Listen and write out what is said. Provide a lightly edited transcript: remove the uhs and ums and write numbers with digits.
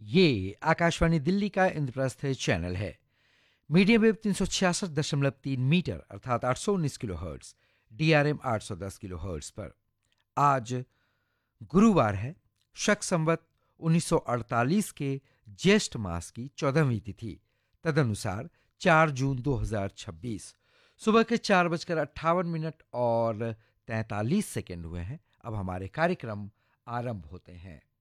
ये आकाशवाणी दिल्ली का इंद्रप्रस्थ चैनल है। मीडियम वेव 366.3 मीटर अर्थात 819 kilo hertz, DRM 810 kilo hertz पर। आज गुरुवार है, शक संवत 1948 के ज्येष्ठ मास की 14वीं तिथि, तदनुसार 4 जून 2026 सुबह के 4:58 और 43 सेकेंड हुए हैं। अब हमारे कार्यक्रम आरंभ होते हैं।